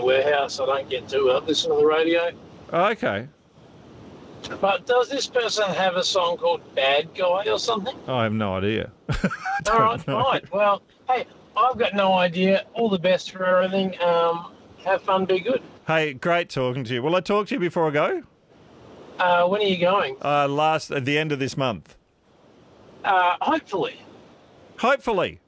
the warehouse. I don't get to listen to the radio. Oh, okay. But does this person have a song called Bad Guy or something? I have no idea. All right, fine. Well, hey, I've got no idea. All the best for everything. Have fun, be good. Hey, great talking to you. Will I talk to you before I go? When are you going? At the end of this month. Hopefully. Hopefully.